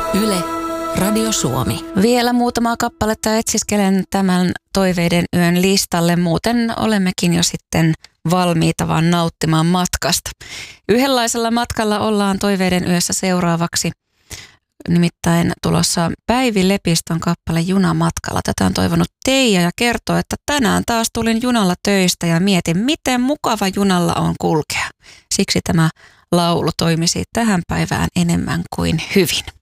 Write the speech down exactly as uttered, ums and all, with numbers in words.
Yle, Radio Suomi. Vielä muutamaa kappaletta etsiskelen tämän Toiveiden yön listalle. Muuten olemmekin jo sitten valmiita vaan nauttimaan matkasta. Yhdenlaisella matkalla ollaan Toiveiden yössä seuraavaksi. Nimittäin tulossa Päivi Lepistön kappale Junamatkalla. Tätä on toivonut Teija ja kertoo, että tänään taas tulin junalla töistä ja mietin, miten mukava junalla on kulkea. Siksi tämä laulu toimisi tähän päivään enemmän kuin hyvin.